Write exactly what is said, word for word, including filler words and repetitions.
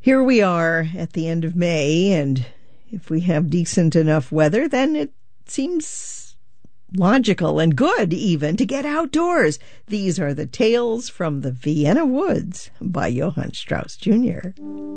Here we are at the end of May, and if we have decent enough weather, then it seems logical and good even to get outdoors. These are the Tales from the Vienna Woods by Johann Strauss Junior